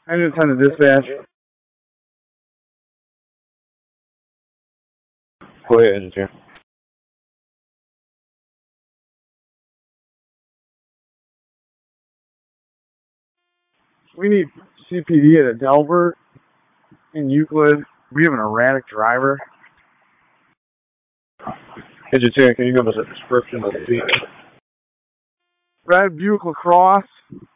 Engine 10 to dispatch. Go ahead, Engine 10. We need CPD at a Delbert in Euclid. We have an erratic driver. Engine 10, can you give us a description of the seat? Red Buick LaCrosse.